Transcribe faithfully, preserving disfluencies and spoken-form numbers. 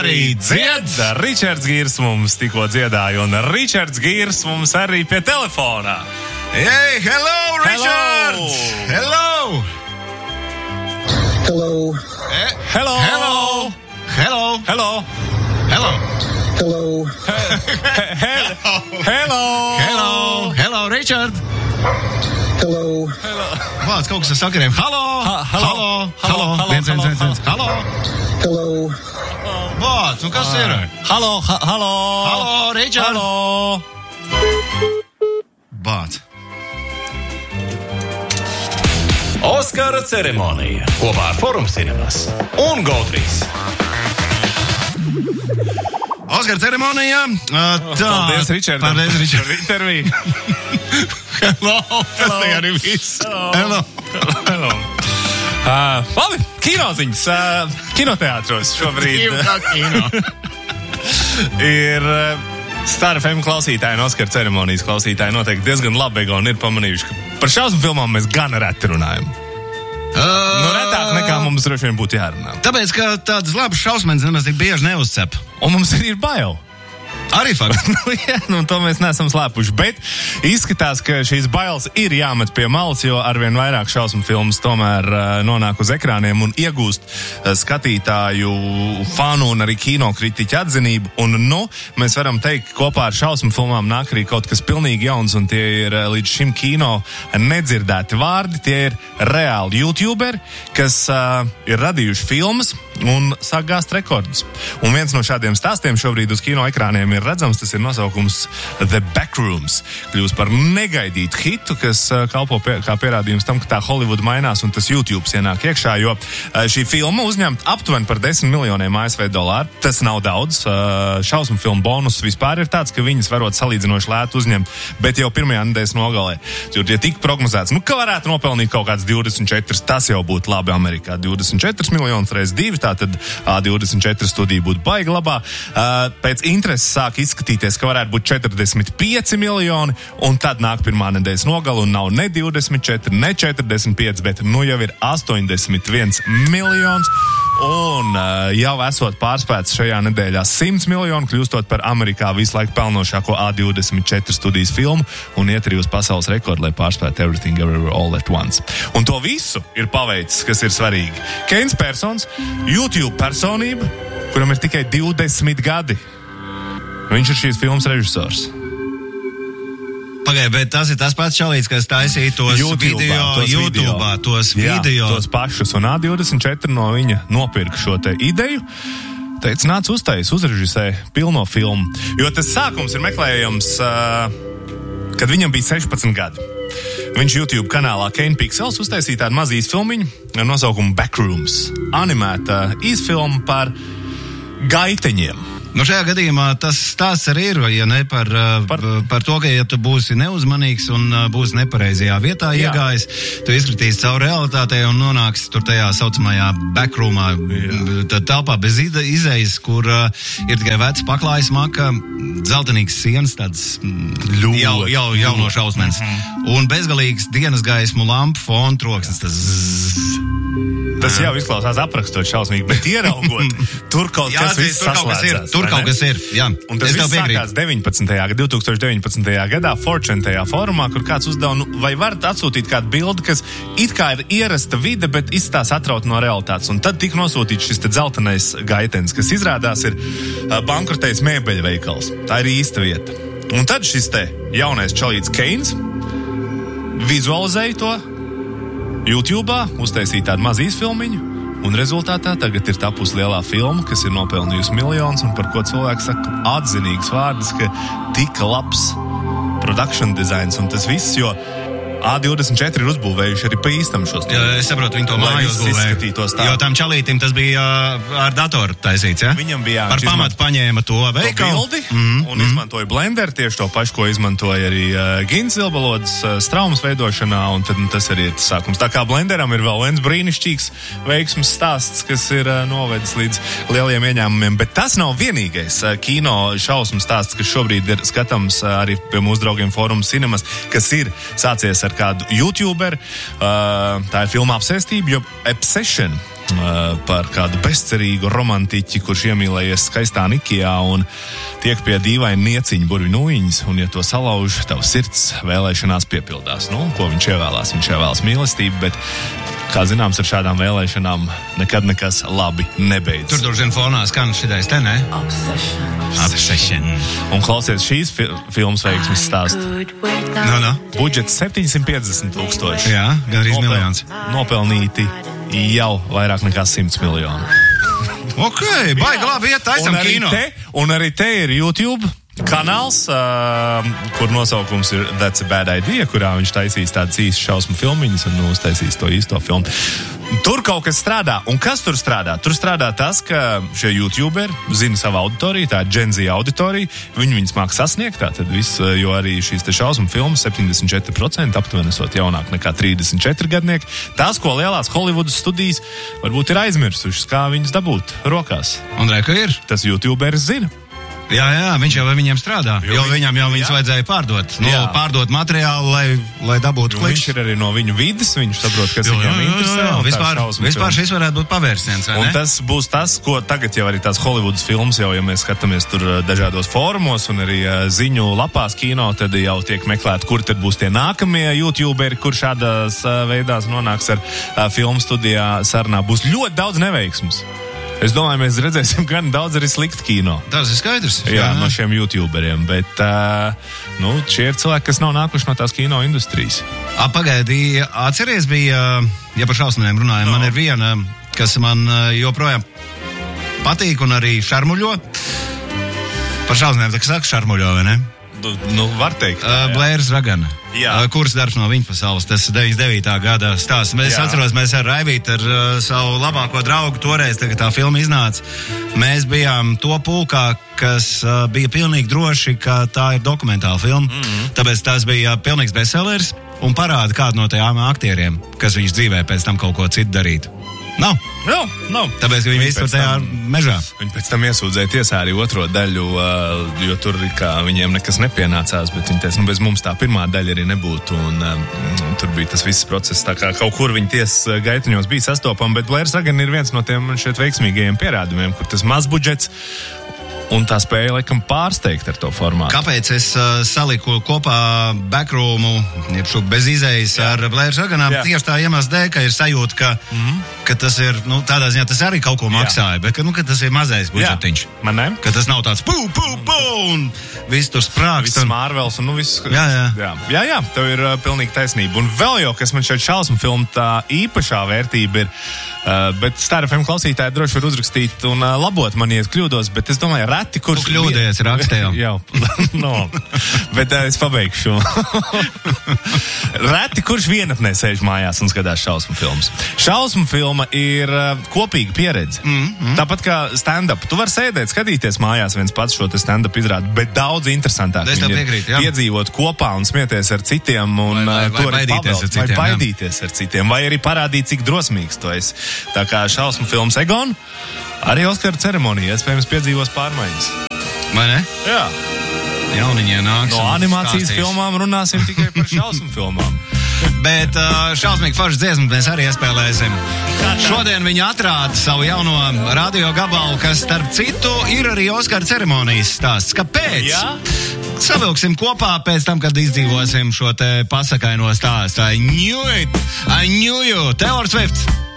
Arī dzied, Ričards Gīrs mums tikko dziedāja, un Ričards Gīrs mums arī pie telefonā. Hey, hello, Richard! Hello! Hello. Eh, Hello! Hello! Hello! Hello! Hello! Hello. Hello! Hello! Hello! Hello, Richard! Hello. Vārds kaut kas ar sakariem. Hello! Ha- hello. Hello! Hello. Hello! Viens, viens, viens, viens. Hello! Hello. Vārds, nu kas ir? Hello! ha- Hello! Hello, Richard! Hello! Vārds. Oskara ceremonija kopā ar Forum Cinemas un Goldrīs. Oskara ceremonijā. Uh, tā. Paldies, Ričard! Paldies, Richard. Par interviju. Hello! Tas tā arī viss. Hello! Hello! Uh, labi, kinoziņas, uh, kinoteātros šobrīd Kā kino. ir uh, Star F M klausītāji un Oskara ceremonijas klausītāji noteikti diezgan labīgi un ir pamanījuši, ka par šausmu filmām mēs gan reti runājam. Uh, Nu, retāk nekā mums droši vien būtu jārunā. Tāpēc, ka tādas labas šausmenes nemaz tik bieži neuzcep. Un mums ir bail. Arī fakts. Nu, jā, nu, to mēs neesam slēpuši, bet izskatās, ka šīs bailes ir jāmet pie malas, jo arvien vairāk šausmu filmas tomēr uh, nonāk uz ekrāniem un iegūst uh, skatītāju fanu un arī kinokritiķu atzinību. Un, nu, mēs varam teikt, ka kopā ar šausmu filmām nāk arī kaut kas pilnīgi jauns, un tie ir uh, līdz šim kino nedzirdēti vārdi. Tie ir reāli youtuberi, kas uh, ir radījuši filmas un sāk gāzt rekordus. Un viens no šādiem stāstiem šobrīd uz kino ekrāniem ir redzams, tas ir nosaukums The Backrooms. Kļūst par negaidītu hitu, kas uh, kalpo pie, kā pierādījums tam, ka tā Hollywood mainās un tas YouTube ienāk iekšā, jo uh, šī filma uzņemt aptuveni par desmit miljoniem A S V dolāru. Tas nav daudz. Uh, šausmu filmu bonus vispār ir tāds, ka viņas varot salīdzinoši lētu uzņemt, bet jau pirmajā nedēļas nogalē. Jo, ja tik prognozēts, nu, ka varētu nopelnīt kaut kāds divdesmit četri, tas jau būtu labi Amerikā. divdesmit četri miljonus reiz divi, tā tad A divdesmit četri studija būtu baigi labā. Uh, pēc intereses sāk izskatīties, ka varētu būt četrdesmit pieci miljoni, un tad nāk pirmā nedēļas nogala, un nav ne divdesmit četri, ne četrdesmit pieci, bet nu jau ir astoņdesmit viens miljons, un uh, jau esot pārspēts šajā nedēļā simts miljonu, kļūstot par Amerikā visu laiku pelnošāko A divdesmit četri studijas filmu, un iet arī uz pasaules rekordu, lai pārspētu Everything Everywhere All at Once. Un to visu ir paveicis, kas ir svarīgi. Keins Persons, YouTube personība, kuram ir tikai divdesmit gadi. Viņš ir šīs filmas režisors. Pagaid, bet tas ir tas pats čalīts, kas taisīja tos YouTube'ā, video, tos YouTube'ā, tos Jā, video. tos pašus, un A divdesmit četri no viņa nopirka šo te ideju. Teica, nāc uztais, uzrežisē pilno filmu. Jo tas sākums ir meklējams, uh, kad viņam bija sešpadsmit gadi. Viņš YouTube kanālā Kane Pixels uztaisīja tādu mazīs filmiņu ar nosaukumu Backrooms. Animēta īsfilma par gaiteņiem. Nu, šajā gadījumā tas stāsts arī ir, ja ne par, par... par to, ka ja tu būsi neuzmanīgs un būsi nepareizajā vietā Jā. iegājis, tu izkritīsi cauri realitātei un nonāksi tur tajā saucamajā backroomā, tad telpā bez izejas, kur uh, ir tikai vecs paklājs maka, zeltenīgs sienas, tāds Ļoti, jau, jau, jau no šausmens. Mm-hmm. Un bezgalīgs dienas gaismu lampu fonu troksnis, tas zzz. Tas jau izklausās aprakstot šausmīgi, bet ieraugot, tur kaut Jā, kas viss tur kaut kas ir, saslēdzās. tur kaut kas ir, jā. Un tas Es tev viss piekrītu. sākās deviņpadsmitajā gadā, divtūkstoš deviņpadsmitajā gadā Fortune fórumā, kur kāds uzdeva, nu, vai varat atsūtīt kādu bildi, kas it kā ir ierasta vide, bet izstās atraut no realitātes. Un tad tika nosūtīts šis te dzeltenais gaitens, kas izrādās ir uh, bankrotējis mēbeļu veikals. Tā ir īsta vieta. Un tad šis te jaunais čalīts Keins vizualizēja to YouTube'ā, uztaisīja tādu mazu īsfilmiņu. Un rezultātā tagad ir tapusi lielā filma, kas ir nopelnījusi miljonus, un par ko cilvēks saka atzinīgs vārdus, ka tik labs production designs un tas viss, jo A divdesmit četri ir uzbūvējuši arī pa īstam šos. Jā, es saprotu, viņi to Lai māju viss uzbūvēja. izskatītos tā. Jo tam čalītim tas bija uh, ar datoru taisīts, ja? Viņam bija, jā, Par viņš pamatu paņēma to to veikalu. bildi mm, un mm. izmantoja Blender, tieši to pašu, ko izmantoja arī uh, Gins Zilbalodas uh, straumas veidošanā, un tad nu, tas arī ir tas sākums. Tā kā Blenderam ir vēl viens brīnišķīgs veiksmes stāsts, kas ir uh, novedis līdz lieliem ieņēmumiem, bet tas nav vienīgais uh, kino šausmu stāsts, kas šobrīd ir skatams uh, arī pie mūsu draugiem Forum Cinemas, kas ir sācies ar kādu YouTube. Uh, tā ir filma Apsēstība, jo Obsession par kādu bezcerīgu romantiķi, kurš iemīlējies skaistā Nikijā un tiek pie dīvaini nieciņu burvi nūjiņas, un ja to salauž, tavs sirds vēlēšanās piepildās. Nu, ko viņš ievēlās? Viņš ievēlās mīlestību, bet, kā zināms, ar šādām vēlēšanām nekad nekas labi nebeidz. Tur droši vien fonā skan šitais te, ne? Obsession. Un klausies šīs fi- filmas veiksmes stāstu. No, no. Budžets septiņsimt piecdesmit tūkstoši. Jā, gandrīz miljons. Nopelnīti jau vairāk nekā simts miljonu. Ok, baigi labi iet, taisam Un arī kino. te, un arī te ir YouTube kanāls, uh, kur nosaukums ir That's a Bad Idea, kurā viņš taisīs tādas īstas šausmu filmiņas un nu, uztaisīs to īsto filmu. Tur kaut kas strādā. Un kas tur strādā? Tur strādā tas, ka šie youtuberi zina savu auditoriju, tā ir Gen Z auditorija, viņi viņus māk sasniegt, tātad viss, jo arī šīs te šausmu filmas septiņdesmit četri procenti aptuveni esot jaunāk nekā trīsdesmit četri gadnieki. Tas, ko lielās Holivudas studijas varbūt ir aizmirsušas, kā viņus dabūt rokās. Un reka ir. Tas youtuberis zina. Jā, jā, viņš jau ar viņiem strādā, jo, jo viņ- viņam jau viņus jā. vajadzēja pārdot. Nu, Jā. pārdot materiālu, lai, lai dabūtu Un viņš kliks. ir arī no viņu vides, viņš saprot, kas viņam interesē. un tā Vispār, šausmu vispār filma. šis varētu būt pavērsiens, vai Un ne? tas būs tas, ko tagad jau arī tās Holivudas filmas, jau, ja mēs skatāmies tur uh, dažādos fórumos un arī uh, ziņu lapās kino, tad jau tiek meklēt, kur tad būs tie nākamie youtuberi, kur šādās uh, veidās nonāks ar uh, filmu studijā sarunā. Būs ļoti daudz neveiksmus. Es domāju, mēs redzēsim gan daudz arī sliktu kino. Tas ir skaidrs. Jā, no šiem youtuberiem, bet uh, nu, šie ir cilvēki, kas nav nākuši no tās kino industrijas. A, pagaidi, atceries bija, ja par šausmiem runājam, No. man ir viena, kas man uh, joprojām patīk un arī šarmuļo. Par šausmiem, tā kā saka šarmuļo, vai ne? Nu, nu var teikt. Uh, Blērs Ragana. Jā. Uh, kurs darbs no viņa pasaules, tas deviņdesmit devītā gada stāsts. Mēs Jā. atceros, mēs ar Raivītu, ar uh, savu labāko draugu toreiz, tagad tā filma iznāca. Mēs bijām to pulkā, kas uh, bija pilnīgi droši, ka tā ir dokumentāla filma. Mm-hmm. Tāpēc tas bija pilnīgs bestsellers un parāda kādu no tajām aktieriem, kas viņš dzīvē pēc tam kaut ko citu darītu. Nav. Jā, nav. Tāpēc, ka viņi visi tur pēc tajā tam- mežā. Viņi pēc tam iesūdzēja tiesā arī otro daļu, uh, jo tur kā viņiem nekas nepienācās, bet viņi teica, nu bez mums tā pirmā daļa arī nebūtu, un um, tur bija tas viss process, tā kā kaut kur viņa tiesas gaitiņos bija sastopama, bet Blērs Ragana ir viens no tiem šeit veiksmīgajiem pierādumiem, kur tas mazbudžets un tā spēja, laikam, pārsteigt ar to formātu. Kāpēc es uh, saliku kopā backroomu, jeb šo bez izējas ar Blērs Raganām? Jā. Tieši tā iemesla dēļ, ka ir sajūta, ka, mm-hmm. ka tas ir, nu, tādā ziņā tas arī kaut ko maksāja, bet ka, nu, ka tas ir mazais budžetiņš. Man ne? Ka tas nav tāds pū, pū, pū, un viss tur sprākst. Viss Un... Marvels un nu viss. Jā, jā. jā. Jā, jā, tev ir uh, pilnīgi taisnība. Un vēl jau, kas man šeit šausmu filmu tā īpašā vērtība ir, uh, bet Star F M klausītāji droši var uzrakstīt un uh, labot man, ja es kļūdos, bet es domāju, reti, kurš... Tu kļūdies, rakstējām. Jā, no. Bet uh, es pabeigšu. Reti, kurš vienatnē sēž mājās un skatās šausmu filmas. Šausmu filma ir uh, kopīga pieredze. Mm, mm. Tāpat kā stand-up. Tu vari sēdēt, skatīties mājās viens pats šo te stand-up izrādi, bet daudz interesantāk Es tev viņu ir piekrītu, jā. piedzīvot kopā un smieties ar citiem un Vai- vai- uh, to vai arī baidīties pavēlt, ar citiem, jā. vai baidīties ar citiem, vai arī parādīt, cik drosmīgs tu esi. Tā kā šausmu filmas Egon, arī Oskara ceremonija, iespējams, piedzīvos pārmaiņas. Vai ne? Jā. Jauniņie nāks. No un animācijas stāstīs. filmām runāsim tikai par šausmu filmām. Bet uh, šausmīgi forši dziesmu mēs arī iespēlēsim. Šodien viņi atrāda savu jauno radio gabalu, kas, starp citu, ir arī Oskara ceremonijas stāsts. Kāpēc? Jā? Savilksim kopā pēc tam, kad izdzīvosim šo te pasakaino stāstu. I knew it! I knew you! Taylor Swift!